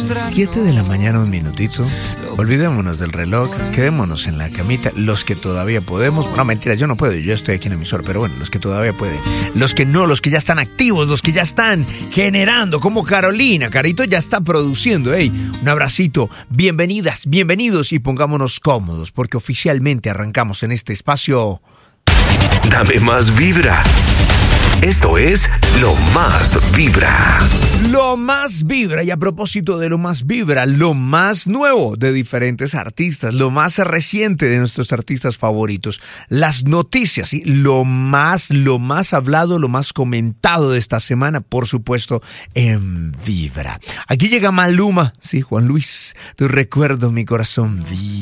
7 de la mañana, un minutito. Olvidémonos del reloj, quedémonos en la camita. Los que todavía podemos. No, mentira, yo no puedo, yo estoy aquí en el emisor. Pero bueno, los que todavía pueden. Los que no, los que ya están activos, los que ya están generando. Como Carolina. Carito ya está produciendo. Hey, un abracito. Bienvenidas, bienvenidos y pongámonos cómodos. Porque oficialmente arrancamos en este espacio. Dame más vibra. Esto es Lo Más Vibra. Lo Más Vibra. Y a propósito de Lo Más Vibra, lo más nuevo de diferentes artistas, lo más reciente de nuestros artistas favoritos, las noticias, ¿sí? Lo más hablado, lo más comentado de esta semana, por supuesto, en Vibra. Aquí llega Maluma, sí, Juan Luis, tu recuerdo, mi corazón vibra.